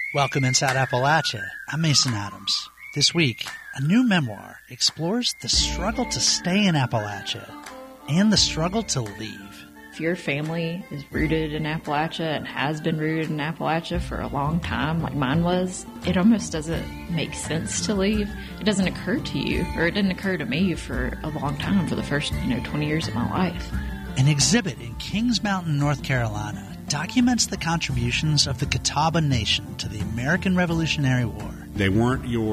Welcome inside Appalachia. I'm Mason Adams. This week, a new memoir explores the struggle to stay in Appalachia and the struggle to leave. If your family is rooted in Appalachia and has been rooted in Appalachia for a long time, like mine was, it almost doesn't make sense to leave. It doesn't occur to you, or it didn't occur to me for a long time, for the first 20 years of my life. An exhibit in Kings Mountain, North Carolina, documents the contributions of the Catawba Nation to the American Revolutionary War. They weren't your